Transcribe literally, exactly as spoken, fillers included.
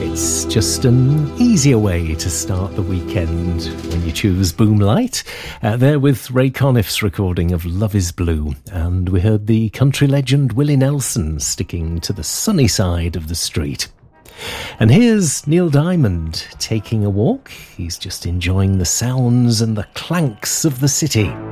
It's just an easier way to start the weekend when you choose Boomlight. Uh, there with Ray Conniff's recording of Love is Blue. And we heard the country legend Willie Nelson sticking to the sunny side of the street. And here's Neil Diamond taking a walk. He's just enjoying the sounds and the clanks of the city.